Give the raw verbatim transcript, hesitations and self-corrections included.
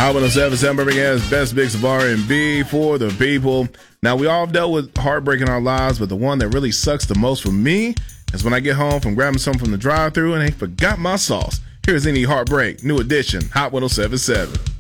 Hot one oh seven point seven Birmingham's best mix of R and B for the people. Now, we all have dealt with heartbreak in our lives, but the one that really sucks the most for me is when I get home from grabbing something from the drive-thru and they forgot my sauce. Here's Any Heartbreak, new edition, Hot one oh seven point seven.